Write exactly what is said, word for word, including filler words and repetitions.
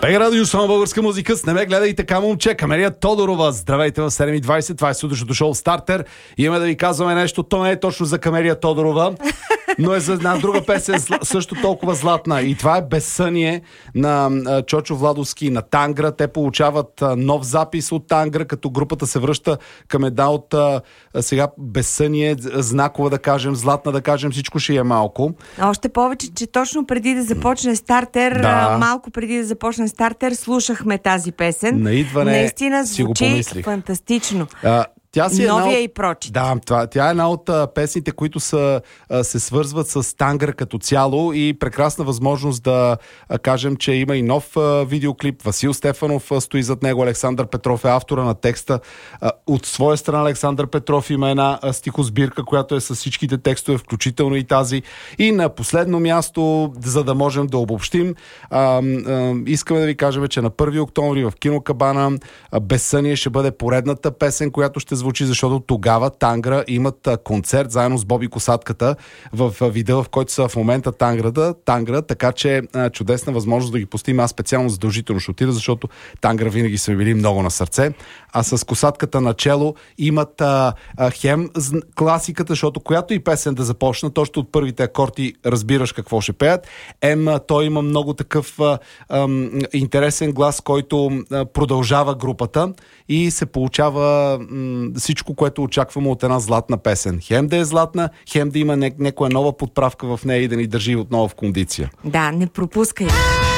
Бег радио, само българска музика. С не ме гледай така, момче. Камелия Тодорова. Здравейте в седем и двайсет. Това е сутрешното шоу Стартер. Имаме да ви казваме нещо. То не е точно за Камелия Тодорова, но е за една друга песен, също толкова златна. И това е Безсъние на Чочо Владовски на Тангра. Те получават нов запис от Тангра, като групата се връща към една от сега Безсъние, знакова да кажем, златна да кажем, всичко ще е малко. Още повече, че точно преди да започне Стартер, да. малко преди да започне Стартер, слушахме тази песен. На идване наистина си го звучи помислих. Фантастично. А, Тя си Новия една и прочит. Да, това, тя е една от а, песните, които са, а, се свързват с Тангър като цяло и прекрасна възможност да а, кажем, че има и нов а, видеоклип. Васил Стефанов а, стои зад него, Александър Петров е автора на текста. А, от своя страна Александър Петров има една а, стихосбирка, която е с всичките текстове, включително и тази. И на последно място, за да можем да обобщим, а, а, искаме да ви кажем, че на първи октомври в Кинокабана а, Безсъние ще бъде поредната песен, която ще звучи, защото тогава Тангра имат концерт заедно с Боби Косатката в вида, в който са в момента Танграта, Тангра, така че чудесна възможност да ги постим. Аз специално задължително ще отида, защото Тангра винаги са ми били много на сърце. А с Косатката начело имат а, а, хем класиката, защото която и песен да започна, точно от първите акорди разбираш какво ще пеят. Ем, той има много такъв а, а, интересен глас, който а, продължава групата и се получава м, всичко, което очакваме от една златна песен. Хем да е златна, хем да има някоя нова подправка в нея и да ни държи отново в кондиция. Да, не пропускай.